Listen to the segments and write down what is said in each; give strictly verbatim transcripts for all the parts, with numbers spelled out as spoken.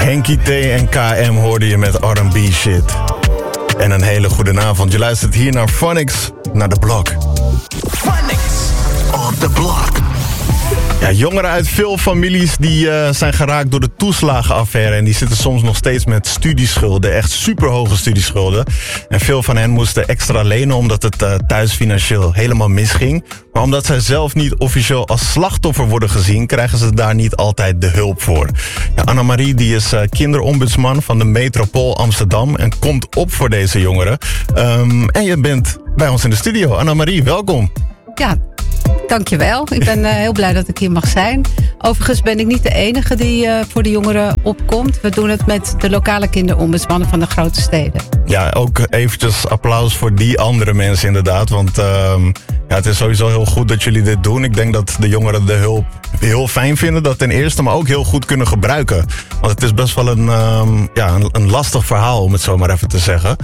Henkie T en K M hoorde je met R en B shit. En een hele goede avond. Je luistert hier naar Phonics, naar de blok. Phonics op de blok. Ja, jongeren uit veel families die uh, zijn geraakt door de toeslagenaffaire. En die zitten soms nog steeds met studieschulden. Echt superhoge studieschulden. En veel van hen moesten extra lenen omdat het uh, thuis financieel helemaal misging. Maar omdat zij zelf niet officieel als slachtoffer worden gezien, krijgen ze daar niet altijd de hulp voor. Ja, Annemarie die is uh, kinderombudsman van de Metropool Amsterdam en komt op voor deze jongeren. Um, en je bent bij ons in de studio. Annemarie, welkom. Ja, dankjewel. Ik ben uh, heel blij dat ik hier mag zijn. Overigens ben ik niet de enige die uh, voor de jongeren opkomt. We doen het met de lokale kinderombudsmannen van de grote steden. Ja, ook eventjes applaus voor die andere mensen inderdaad. Want uh, ja, het is sowieso heel goed dat jullie dit doen. Ik denk dat de jongeren de hulp heel fijn vinden. Dat ten eerste, maar ook heel goed kunnen gebruiken. Want het is best wel een, um, ja, een, een lastig verhaal, om het zo maar even te zeggen.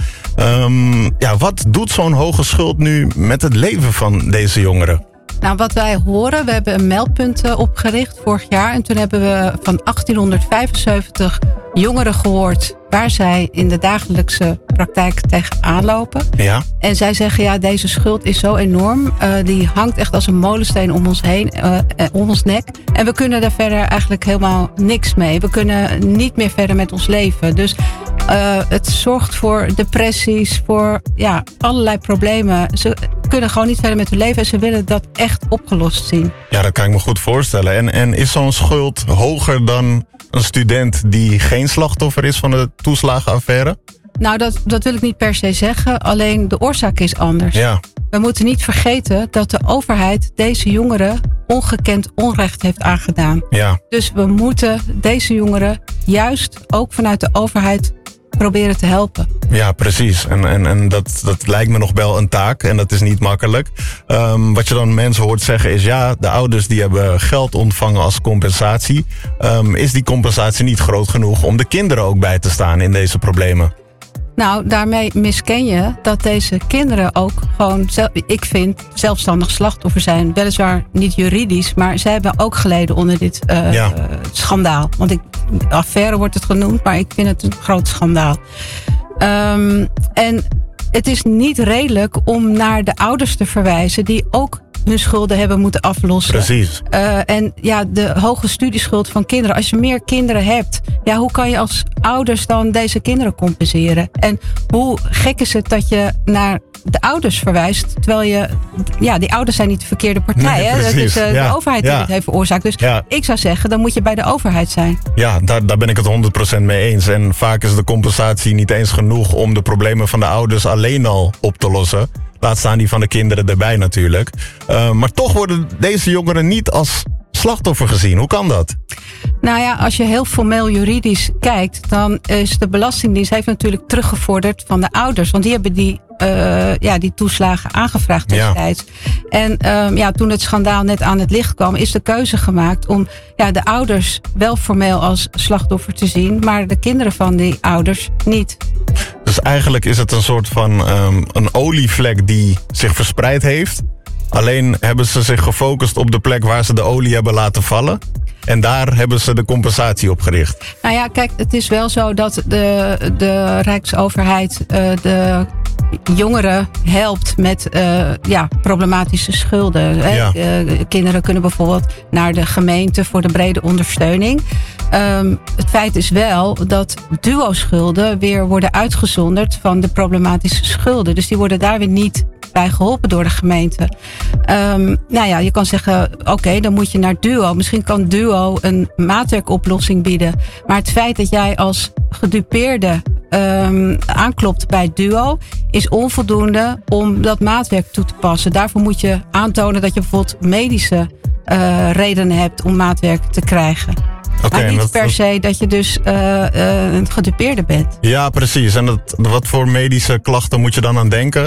Um, ja, wat doet zo'n hoge schuld nu met het leven van deze jongeren? Nou, wat wij horen, we hebben een meldpunt uh, opgericht vorig jaar. En toen hebben we van achttienhonderdvijfenzeventig jongeren gehoord waar zij in de dagelijkse praktijk tegenaan lopen. Ja. En zij zeggen, ja, deze schuld is zo enorm. Uh, die hangt echt als een molensteen om ons heen, uh, uh, om ons nek. En we kunnen daar verder eigenlijk helemaal niks mee. We kunnen niet meer verder met ons leven. Dus uh, het zorgt voor depressies, voor ja, allerlei problemen. Ze kunnen gewoon niet verder met hun leven en ze willen dat echt opgelost zien. Ja, dat kan ik me goed voorstellen. En, en is zo'n schuld hoger dan een student die geen slachtoffer is van de toeslagenaffaire? Nou, dat, dat wil ik niet per se zeggen. Alleen de oorzaak is anders. Ja. We moeten niet vergeten dat de overheid deze jongeren ongekend onrecht heeft aangedaan. Ja. Dus we moeten deze jongeren juist ook vanuit de overheid proberen te helpen. Ja, precies. En, en, en dat, dat lijkt me nog wel een taak. En dat is niet makkelijk. Um, wat je dan mensen hoort zeggen is, ja, de ouders die hebben geld ontvangen als compensatie. Um, is die compensatie niet groot genoeg om de kinderen ook bij te staan in deze problemen? Nou, daarmee misken je dat deze kinderen ook gewoon, ik vind, zelfstandig slachtoffer zijn. Weliswaar niet juridisch, maar zij hebben ook geleden onder dit uh, ja. uh, schandaal. Want ik, affaire wordt het genoemd, maar ik vind het een groot schandaal. Um, en het is niet redelijk om naar de ouders te verwijzen die ook hun schulden hebben moeten aflossen. Precies. Uh, en ja, de hoge studieschuld van kinderen. Als je meer kinderen hebt, ja, hoe kan je als ouders dan deze kinderen compenseren? En hoe gek is het dat je naar de ouders verwijst, terwijl je, ja, die ouders zijn niet de verkeerde partij. Nee, hè? Dat is uh, ja. de overheid die ja. het heeft veroorzaakt. Dus ja. ik zou zeggen, dan moet je bij de overheid zijn. Ja, daar, daar ben ik het honderd procent mee eens. En vaak is de compensatie niet eens genoeg om de problemen van de ouders alleen al op te lossen. Laat staan die van de kinderen erbij natuurlijk. Uh, maar toch worden deze jongeren niet als slachtoffer gezien. Hoe kan dat? Nou ja, als je heel formeel juridisch kijkt, dan is de Belastingdienst heeft natuurlijk teruggevorderd van de ouders. Want die hebben die, uh, ja, die toeslagen aangevraagd destijds. Ja. En um, ja, toen het schandaal net aan het licht kwam, is de keuze gemaakt om ja, de ouders wel formeel als slachtoffer te zien, maar de kinderen van die ouders niet. Dus eigenlijk is het een soort van um, een olievlek die zich verspreid heeft. Alleen hebben ze zich gefocust op de plek waar ze de olie hebben laten vallen. En daar hebben ze de compensatie op gericht. Nou ja, kijk, het is wel zo dat de, de Rijksoverheid uh, de jongeren helpt met uh, ja, problematische schulden. Ja. Uh, kinderen kunnen bijvoorbeeld naar de gemeente voor de brede ondersteuning. Um, het feit is wel dat duo-schulden weer worden uitgezonderd van de problematische schulden. Dus die worden daar weer niet bij geholpen door de gemeente. Um, nou ja, je kan zeggen, oké, okay, dan moet je naar Duo. Misschien kan Duo een maatwerkoplossing bieden. Maar het feit dat jij als gedupeerde um, aanklopt bij Duo is onvoldoende om dat maatwerk toe te passen. Daarvoor moet je aantonen dat je bijvoorbeeld medische uh, redenen hebt om maatwerk te krijgen. Okay, maar niet dat, per se dat je dus uh, uh, een gedupeerde bent. Ja, precies. En dat, wat voor medische klachten moet je dan aan denken?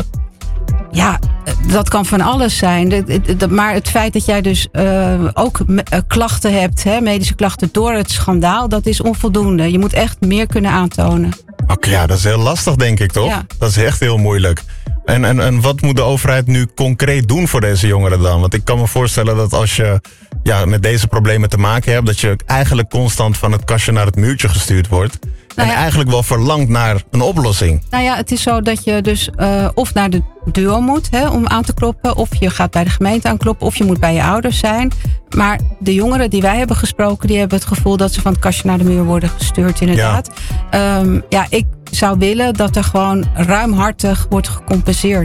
Ja, dat kan van alles zijn. Maar het feit dat jij dus uh, ook klachten hebt, hè, medische klachten door het schandaal, dat is onvoldoende. Je moet echt meer kunnen aantonen. Oké, okay, ja, dat is heel lastig, denk ik, toch? Ja. Dat is echt heel moeilijk. En, en, en wat moet de overheid nu concreet doen voor deze jongeren dan? Want ik kan me voorstellen dat als je ja, met deze problemen te maken hebt. Dat je eigenlijk constant van het kastje naar het muurtje gestuurd wordt. Nou ja, en eigenlijk wel verlangt naar een oplossing. Nou ja, het is zo dat je dus uh, of naar de duo moet hè, om aan te kloppen. Of je gaat bij de gemeente aankloppen. Of je moet bij je ouders zijn. Maar de jongeren die wij hebben gesproken, die hebben het gevoel dat ze van het kastje naar de muur worden gestuurd, inderdaad. Ja, um, ja ik zou willen dat er gewoon ruimhartig wordt gecompenseerd.